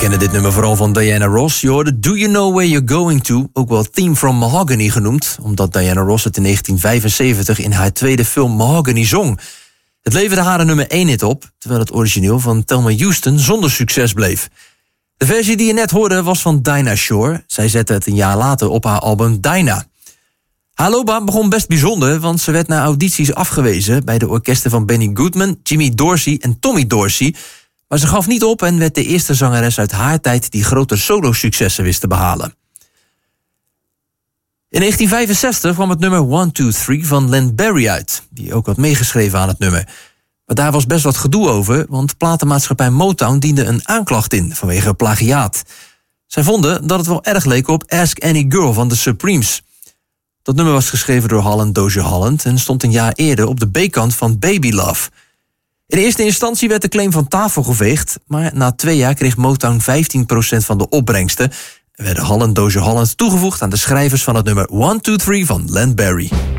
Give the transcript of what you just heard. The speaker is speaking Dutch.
kennen dit nummer vooral van Diana Ross. Je hoorde Do You Know Where You're Going To, ook wel Theme from Mahogany genoemd, omdat Diana Ross het in 1975 in haar tweede film Mahogany zong. Het leverde haar een nummer 1 hit op, terwijl het origineel van Thelma Houston zonder succes bleef. De versie die je net hoorde was van Dinah Shore. Zij zette het een jaar later op haar album Dinah. Haar loopbaan begon best bijzonder, want ze werd na audities afgewezen bij de orkesten van Benny Goodman, Jimmy Dorsey en Tommy Dorsey. Maar ze gaf niet op en werd de eerste zangeres uit haar tijd die grote solo-successen wist te behalen. In 1965 kwam het nummer 1, 2, 3 van Len Barry uit, die ook had meegeschreven aan het nummer. Maar daar was best wat gedoe over, want platenmaatschappij Motown diende een aanklacht in vanwege plagiaat. Zij vonden dat het wel erg leek op Ask Any Girl van The Supremes. Dat nummer was geschreven door Holland Dozier Holland en stond een jaar eerder op de B-kant van Baby Love. In eerste instantie werd de claim van tafel geveegd, maar na 2 jaar kreeg Motown 15% van de opbrengsten en werden Holland Dozier Holland toegevoegd aan de schrijvers van het nummer 1, 2, 3 van Len Barry.